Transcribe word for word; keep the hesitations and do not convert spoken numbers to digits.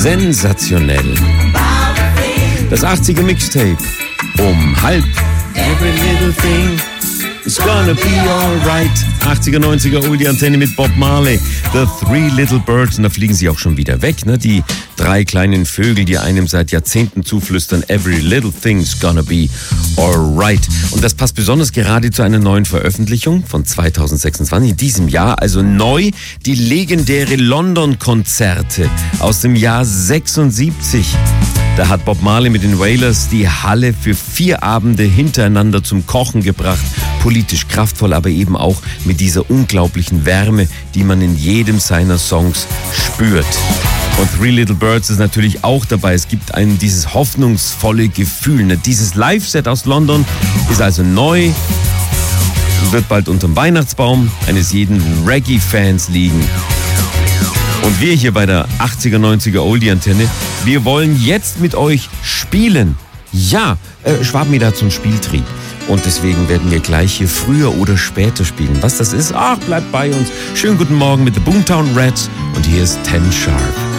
Sensationell. Das achtziger Mixtape. Um halb. Every little thing is gonna be alright. achtziger, neunziger Oldie-Antenne mit Bob Marley. The Three Little Birds. Und da fliegen sie auch schon wieder weg, ne? Die drei kleinen Vögel, die einem seit Jahrzehnten zuflüstern. Every little thing's gonna be alright. Und das passt besonders gerade zu einer neuen Veröffentlichung von zwanzig sechsundzwanzig, in diesem Jahr. Also neu die legendäre London-Konzerte aus dem Jahr sechsundsiebzig. Da hat Bob Marley mit den Wailers die Halle für vier Abende hintereinander zum Kochen gebracht. Politisch kraftvoll, aber eben auch mit dieser unglaublichen Wärme, die man in jedem seiner Songs spürt. Und Three Little Birds ist natürlich auch dabei. Es gibt einem dieses hoffnungsvolle Gefühl. Dieses Live-Set aus London ist also neu, wird bald unterm Weihnachtsbaum eines jeden Reggae-Fans liegen. Und wir hier bei der achtziger, neunziger Oldie-Antenne, wir wollen jetzt mit euch spielen. Ja, äh, Schwabenmeer hat so einen Spieltrieb. Und deswegen werden wir gleich hier früher oder später spielen. Was das ist, ach, bleibt bei uns. Schönen guten Morgen mit The Boomtown Rats. Und hier ist Ten Sharp.